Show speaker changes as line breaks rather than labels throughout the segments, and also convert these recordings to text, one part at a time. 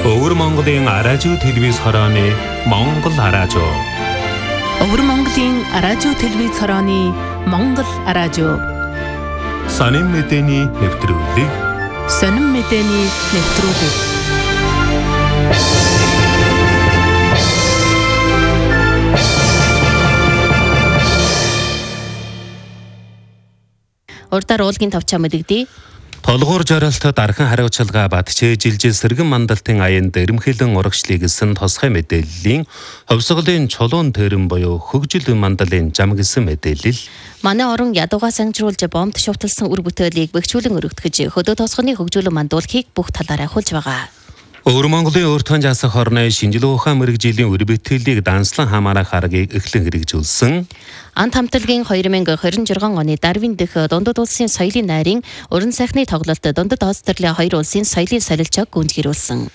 Өвөр Монголын Аражуу телевиз хорооны Монгол Аражуу.
Өвөр Монголын Аражуу телевиз хорооны Монгол Аражуу.
Сонин мэдээний нэвтрүүлэг.
Урдаар уулгийн тавчаа мэдэгдээ.
Толгуур жоролтод архан хариуцлага батчээжилж сэргэн мандалтын аянд эрэмхэлэн урагшлыг гэсэн тосгой мэдээллийн ховсголын чулуун тэрэн буюу хөгжил мандалын зам гэсэн мэдээлэл.
Манай орон ядуугаа сангижруулж бомбд шувталсан үр бүтээлийг бэхжүүлэн өргөдгөж хөдөө тосгоны хөгжүүлэн мандуулахыг бүх талаараа хулж байгаа.
Өвөр Монголын өөртөө жасах хорны шинжилгээ ухаан мэрэгжлийн үр бүтээлийг данслан хамаарах аргыг эхлэн хэрэгжүүлсэн.
Ант хамтлагийн 2026 оны Дарвин дэх дундад улсын соёлын найрын уран сайхны тоглолт дундад Австралийн хоёр улсын соёлын солилцоог гүйцэтгүүлсэн.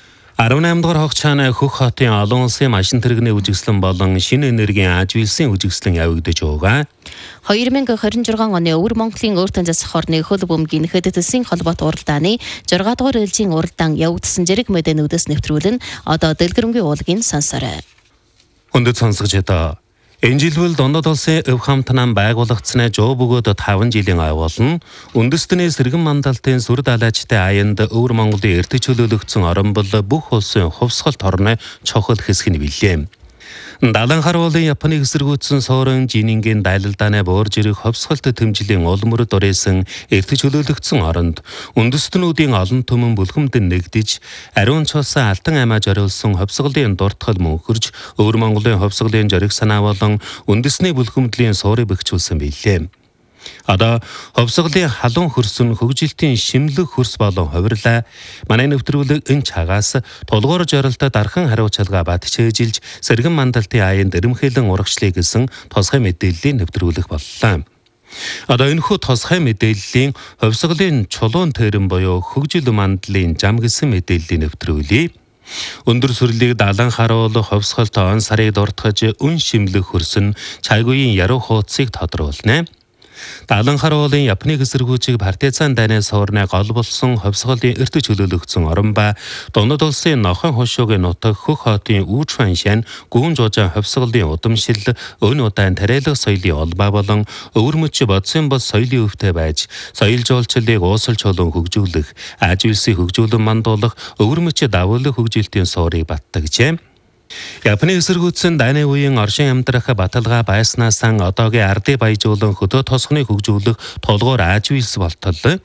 18 дугаар хогчааны Хөх хотын олон улсын машин тэрэгний үжигслэн болон шинэ энергийн ажиглсан үжигслэн явагдаж байгаа.
2026 оны Өвөр Монголын өөртөө засах хорны хөл бөмбөгийн хэдэтэлсийн холбоот уралдааны 6 дугаар ээлжийн уралдаан явагдсан зэрэг мэдээнүүдээс нэвтрүүлэн одоо дэлгэрэнгүй уулгийн сонсорой.
Хүндэт сонсогч та энэ жилбэл дундад улсын өв хамтнан байгуулагдсны 100 бөгөөд 5 жилийн агуулна. Үндэстний сэргэн мандалтын сүр далайчтай аянд Өвөр Монголын эрт чөлөөлөгдсөн орон бол бүх улсын хувьсгалт орны чухал хэсэг нь билээ. Далан харуулын Японыг эсэргүүцсэн суурин жинингийн дайлалдааны буурж ирэх хувьсгалт тэмжлийн улмөр дурээсэн эрт чөлөөлөгдсөн оронд үндэстнүүдийн олон түмэн бүлхэмдэн нэгдэж ариун цулсан алтан аймаа зориулсан хувьсгалын дуртгал мөнхөрж Өвөр Монголын хувьсгалын зориг санаа болон үндэсний бүлхэмдлийн суурийг бэхжүүлсэн билээ. Одоо хувьсгалын халуун хөрсөн хөгжилтийн шимлэг хөрс болон хувирлаа манай нэвтрүүлэг энэ цагаас толгуур жоролтод архан хариуцлага батчээжилж сэргэн мандалтын аянд эрэмхэлэн урагшлыг гэсэн тосгой мэдээллийн нэвтрүүлэг боллоо. Одоо энэхүү тосгой мэдээллийн хувьсгалын чулуун тэрэн буюу хөгжил мандлын зам гэсэн мэдээллийн нэвтрүүлээ. Өндөр сүрлийг далан харуул хувьсгалт он сарыг дуртгаж үн шимлэг хөрсөн цайгүйн яруу хуудсыг тодруулна. Далан харуулын Японыг эсэргүүцэх партизан дайны суурны гол болсон хувьсгалын эрт чөлөөлөгдсөн орон ба дундад улсын Нохон хошуугийн нутаг Хөх хотын Үүчван шан гүн жужаан хувьсгалын удамшил өн удаан тариалга соёлын олбаа болон өвөр мөч бодсон бос соёлын өвтэй байж соёл жуулчлалыг уусалж чулуун хөгжүүлэх, ажиглсан хөгжүүлэн мандуулах, өвөр мөч давуулах хөгжилтийн суурийг баттагжээ. Японы эсэргүүцсэн дайны үеийн оршин амьдрах баталгаа байснаас одоогийн ардыг баяжуулан хөдөө тосгоны хөгжүүлэх толгуур ажиглс болтол.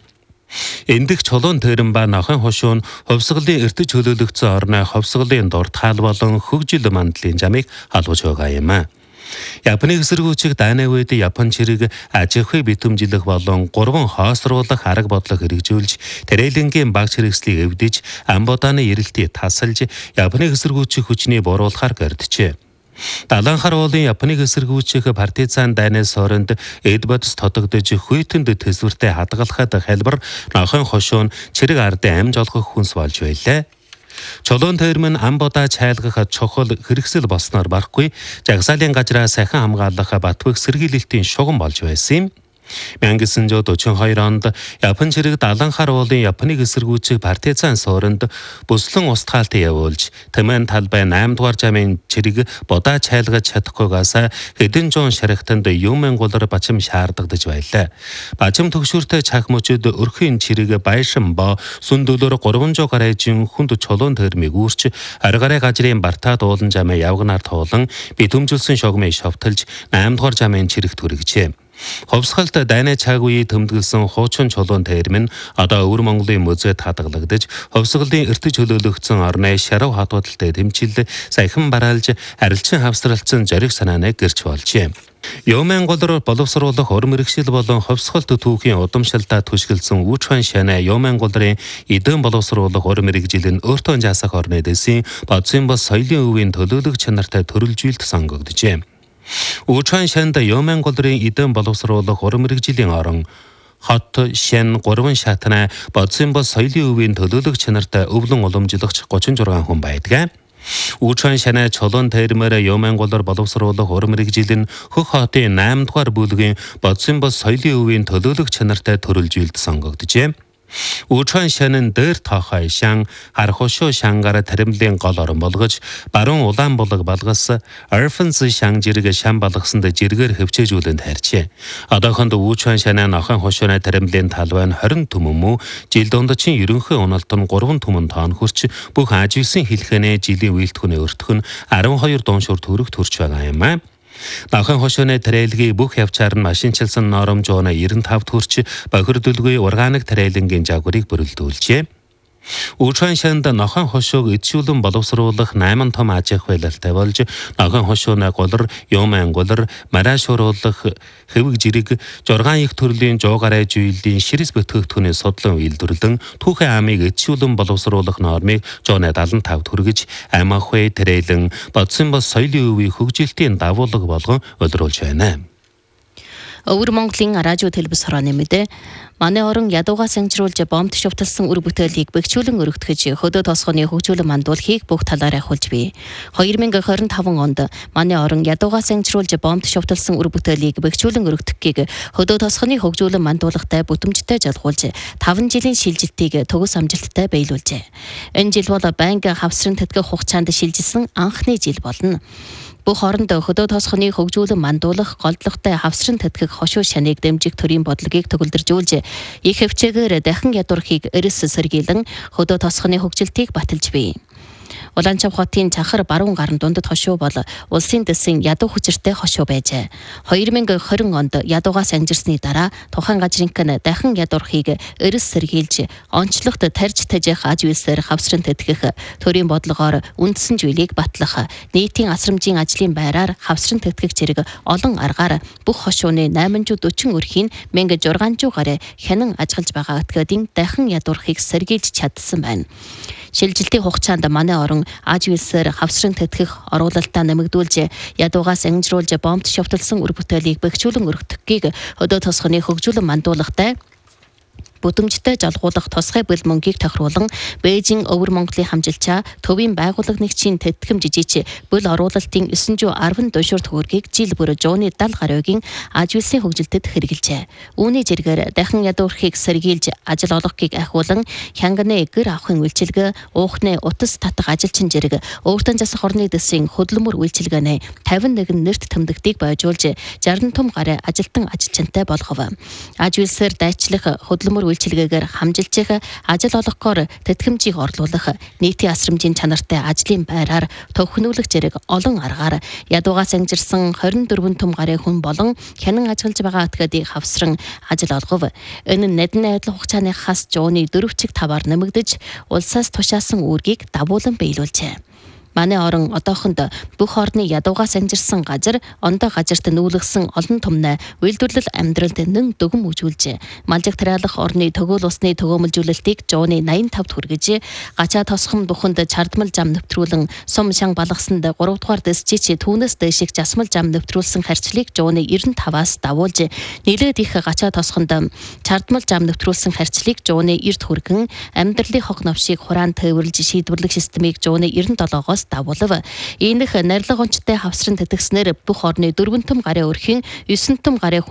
Эндэх чулуун тэрэн ба Нохон хошуу нь хувьсгалын эрт чөлөөлөгдсөн орны хувьсгалын дуртгаал болон хөгжил мандлын замыг халууж байгаа юм. Японы эсэргүүцэх дайны үед Япон чирэг аж ахуйг битэмжлэх болон 3 хоосруулах арга бодлого хэрэгжүүлж тэрэлэнгийн баг чирэгслийг эвдэж амбудааны эрэлтийг тасалж Японы эсэргүүцэх хүчний буруулахаар горьджээ. Далан харуулын Японыг эсэргүүцэх партизан дайны соронд Эдбодс тодогдож хүйтэнд төсвөртэй хадгалахад хэлбэр Нохон хошуу нь чирэг ардын амж олгох хүнс болж байлаа. Чулуун тэрмэн амбудаа чайлгах чухал хэрэгсэл болсноор барахгүй жагсаалын газраа сайхан хамгаалах батбөх сэргийлэлтийн шугам болж байсан юм. 1942 онд Япон чирэг далан харуулын Японыг эсэргүүцэх партизан суурьнд бүслэн устгаалтыг явуулж Тэмэн талбай 8 дугаар жамын чирэг будаа чайлгаж чадахгүйгээс хэдэн зуун шархтанд юмэн гулар бачим шаардагдаж байлаа. Бачим төгшүүртэй чах мөчөд өрхийн чирэг байшин бо сүндөлөөр 300 гаражин хүнд чулуун тэрмийг үүрч аргаарай газрын бартаа дуулан жамын явгнаар туулан битэмжүүлсэн шогмыг шовтолж 8 дугаар жамын чирэгт хүргэжээ. Хувьсгалт дайны цаг үеийг тэмдэглэсэн хуучин чулуун тэрмэн одоо Өвөр Монголын музейд хадгалагдаж хувьсгалын эрт чөлөөлөгдсөн орны шарав хатуудалтай тэмцэл саяхан бараалж арилчин хавсралцсан зориг санааны гэрч болжээ. Юмэн голор боловсруулах ор мэрэгшил болон хувьсгалт түүхийн удамшилтаа түшгэлсэн Үүчван шанаа Юмэн голрын эдэн боловсруулах ор мэрэгжил нь өөртөө жасах орны дэсийн бодсон бос соёлын өвийн төлөөлөх чанартай төрөлжилт сонгогджээ. Үүчван шанд Юмэн голрын эдэн боловсруулах ор мэрэгжлийн орон хот шан 3 шатна бодсон бос соёлын өвийн төлөөлөх чанартай өвлөн уламжлагч 36 хүн байдаг. Үүчван шанаа чулуун тэрмээр Юмэн голор боловсруулах ор мэрэгжил нь Хөх хотын 8 дугаар бүлгийн бодсон бос соёлын өвийн төлөөлөх чанартай төрөлжилт сонгогджээ. Уучаан шанан дээр тоохой шан хархошоо шангаараа таримлын гол орон болгож баруун улаан булаг балгас Орфенс шан жирэг шан балгасанд жиргээр хөвчөөжүүлэн тарьжээ. Одоохонд уучаан шанаа нохон хошооны таримлын талбай нь 20 түмэн мүү жил дундчин ерөнхий уналт нь 3 түмэн тоон хүрч бүх ажигласан хэлхэнэ жилийн үйлдвэрний өртөх нь 12 дууншуур төгрөг төрж байгаа юм аа. Нохон хошооны тариалгийн бүх явцаар нь машинчилсан норомж оноо 95 төрч бохирдөлгүй органик тариалангийн жагварыг бүрэлдүүлжээ. Уучаан шанд нохон хошоог эдшүүлэн боловсруулах 8 том аж ахуй байлалтай болж нохон хошооны голор, юман голор, маргааш уруулах хэвэг жирэг 6 их төрлийн жуугарай жүйлийн ширэс бүтээгдэхүүний судлан үйлдвэрлэн түүхэн амыг эдшүүлэн боловсруулах нормыг 175 хүргэж ам ахуй тариалан бодсон бос соёлын өвийн хөгжилтийн давуулга болгон удруулж байна.
Өвөр Монголын радио телевиз хорооны мэдээ манай орон ядуугаас ангижруулж бомбд шувталсан үр бүтээлийг бэхжүүлэн өргөтгөж хөдөө тосгоны хөгжүүлэн мандуулахыг бүх талаар ахуулж бий. 2025 онд манай орон ядуугаас ангижруулж бомбд шувталсан үр бүтээлийг бэхжүүлэн өргөтгөхийг хөдөө тосгоны хөгжүүлэн мандуулахтай бүтэмжтэй жалгуулж 5 жилийн шилжилтийг төгс амжилттай биелүүлжээ. Энэ жил бол байнгын хавсрын тэтгэх хугацаанд шилжилсэн анхны жил болно. Бүх оронд хөдөө тосгоны хөгжүүлэн мандуулах голдлоготой хавсрын тэтгэх хошуу шаныг дэмжих төрийн бодлогыг төгөлдржүүлж их хвчээгээр дахин ядуурхийг эрс сэргийлэн хөдөө тосгоны хөгжилтийг баталж бий. Улаанчав хотын Чахар баруун гарын дундад хошуу бол улсын дэсийн ядуу хүчиртэй хошуу байжээ. 2020 онд ядуугаас ангижирсны дараа тухайн газрынхан дахин ядуурхийг эрс сэргийлж онцлогт тарж тажих аж үйлсээр хавсрын тэтгэх төрийн бодлогоор үндсэн зүйлийг батлах нийтийн асрамжийн ажлын байраар хавсрын тэтгэх зэрэг олон аргаар бүх хошууны 840 өрхийн 1600 гаруй хянан ажиглаж байгаа этгээдийн дахин ядуурхийг сэргийлж чадсан байна. Шилжилтийн хугацаанд манай орон аж үйлсээр хавсрын тэтгэх оруулалтаа нэмэгдүүлж ядуугаас ангижруулж бомбд шувталсан үр бүтээлийг бэхжүүлэн өргөтгөхийг хөдөө тосгоны хөгжүүлэн мандуулахтай бүтэмжтэй жалгуулах тусгай бэл мөнгийг тохируулан Бээжин Өвөр Монголын хамжилчаа төвийн байгууллага нэгжийн тэтгэм жижигч бөл оруулалтын 910 дуушуур төгрөгийг жил бүр жууны 70 гаруйгийн аж үйлсийн хөгжилтэд хэрэгжилжээ. Үүний зэрэгээр дахин ядуурхийг сэргийлж ажил олгохыг ахиулан хянганы гэр авахын үйлчилгээ, уухны утас татах ажилчин зэрэг өөртөө засах орны дэсийн хөдөлмөр үйлчилгээний 51 нэрт тэмдэгтийг бойжуулж 60 том гаруй ажилтан ажилчинтай болгов. Аж үйлсээр дайчлах хөдөлмөр үйлчилгээгээр хамжилчих ажил олгохоор тэтгэмжийг орлуулах нийтийн асрамжийн чанартай ажлын байраар төвхнүүлэх зэрэг олон аргаар ядуугаас ангижирсан 24 том гаруй хүн болон хянан ажиглаж байгаа этгээдийг хавсран ажил олгов. Энэ нь нэдэн айдал хугацааныхаас жууны 4/5-аар нэмэгдэж улсаас тушаасан үүргийг давуулан биелүүлжээ. Манай орон одоохонд бүх орны ядуугаас ангижирсан газар ондоо газарт нүүлгсэн олон томны үйлдвэрлэл амьдралд нэн дүгм үжүүлж малжиг тариалах орны төгөөл усны төгөөмөлжүүлэлтийг жууны 85 хүргэж гачаа тосхом буханд чардмал зам нэвтрүүлэн сум шан балгасанд 3 дугаар дэсчич түүнээс дэшиг жасмал зам нэвтрүүлсэн харьцлыг жууны 95-аас давуулж нэлээд их гачаа тосхонд чардмал зам нэвтрүүлсэн харьцлыг жууны 90 хүргэн амьдралын хог новшийг хураан тээвэрлж шийдвэрлэх системийг жууны 97-оос давуулав. Иймэрхүү нарилга онцтой хавсрын тэтгэснээр бүх орны 4 том гаруй өрхийн 9 том гаруй